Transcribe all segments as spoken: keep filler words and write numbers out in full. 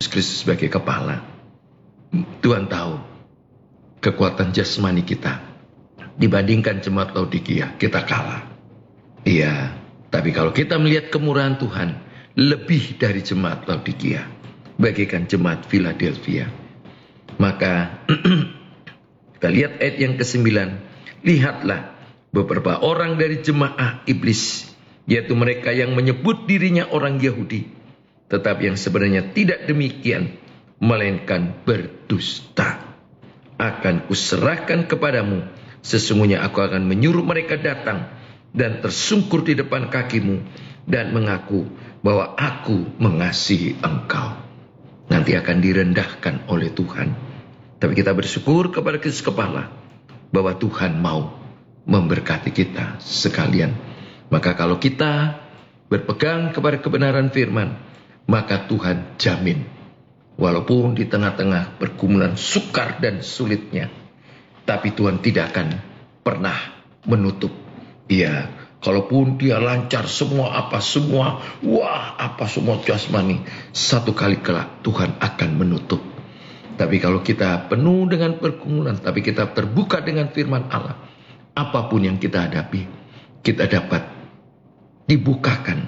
Kristus sebagai kepala. Tuhan tahu kekuatan jasmani kita. Dibandingkan jemaat Laodikia, kita kalah. Iya, tapi kalau kita melihat kemurahan Tuhan, lebih dari jemaat Laodikia, bagaikan jemaat Philadelphia. Maka kita lihat ayat yang kesembilan. Lihatlah beberapa orang dari jemaah iblis, yaitu mereka yang menyebut dirinya orang Yahudi, tetapi yang sebenarnya tidak demikian, melainkan berdusta. Akan kuserahkan kepadamu, sesungguhnya aku akan menyuruh mereka datang dan tersungkur di depan kakimu dan mengaku bahwa aku mengasihi engkau. Nanti akan direndahkan oleh Tuhan. Tapi kita bersyukur kepada Kristus kepala bahwa Tuhan mau memberkati kita sekalian. Maka kalau kita berpegang kepada kebenaran firman, maka Tuhan jamin, walaupun di tengah-tengah pergumulan sukar dan sulitnya, tapi Tuhan tidak akan pernah menutup. Iya, kalaupun dia lancar semua apa semua, wah apa semua jasmani, satu kali kelak Tuhan akan menutup. Tapi kalau kita penuh dengan pergumulan, tapi kita terbuka dengan firman Allah, apapun yang kita hadapi, kita dapat dibukakan.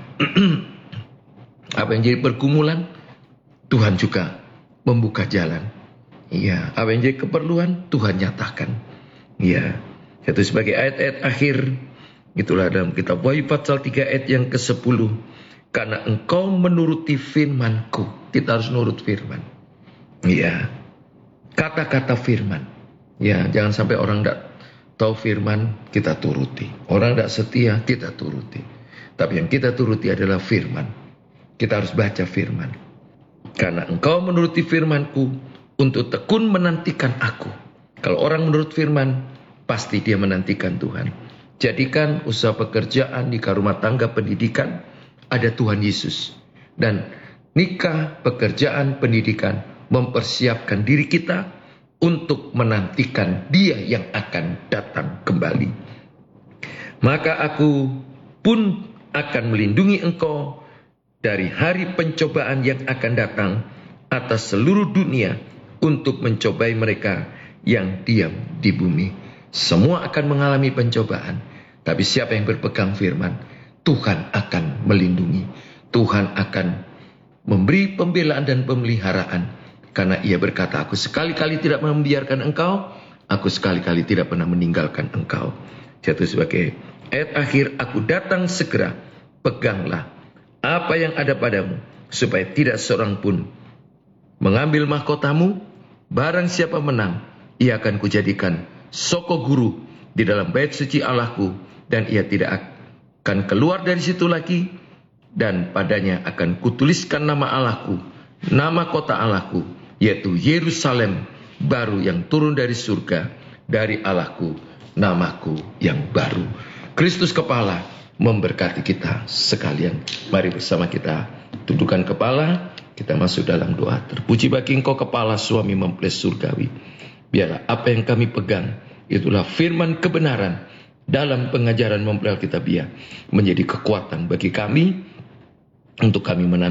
Apa yang jadi pergumulan, Tuhan juga membuka jalan. Iya, apa yang jadi keperluan, Tuhan nyatakan. Iya, itu sebagai ayat-ayat akhir. Itulah dalam kitab Wahyu pasal tiga ayat yang kesepuluh. Karena engkau menuruti firmanku. Kita harus nurut firman. Iya, kata-kata firman. Ya, jangan sampai orang tidak tahu firman, kita turuti. Orang tidak setia, kita turuti. Tapi yang kita turuti adalah firman. Kita harus baca firman. Karena engkau menuruti firmanku untuk tekun menantikan aku. Kalau orang menurut firman, pasti dia menantikan Tuhan. Jadikan usaha pekerjaan, nikah, rumah tangga, pendidikan, ada Tuhan Yesus. Dan nikah, pekerjaan, pendidikan, mempersiapkan diri kita untuk menantikan Dia yang akan datang kembali. Maka aku pun akan melindungi engkau dari hari pencobaan yang akan datang atas seluruh dunia untuk mencobai mereka yang diam di bumi. Semua akan mengalami pencobaan, tapi siapa yang berpegang firman, Tuhan akan melindungi. Tuhan akan memberi pembelaan dan pemeliharaan, karena Ia berkata, aku sekali-kali tidak membiarkan engkau, aku sekali-kali tidak pernah meninggalkan engkau. Jatuh sebagai ayat akhir, aku datang segera, peganglah apa yang ada padamu, supaya tidak seorang pun mengambil mahkotamu. Barang siapa menang, ia akan kujadikan soko guru di dalam bait suci Allahku, dan ia tidak akan keluar dari situ lagi, dan padanya akan kutuliskan nama Allahku, nama kota Allahku, yaitu Yerusalem baru yang turun dari surga, dari Allahku, namaku yang baru. Kristus kepala memberkati kita sekalian. Mari bersama kita tundukkan kepala, kita masuk dalam doa. Terpuji bagi engkau kepala suami mempelai surgawi. Biarlah apa yang kami pegang, itulah firman kebenaran dalam pengajaran mempelai Alkitabiah, menjadi kekuatan bagi kami, untuk kami menanti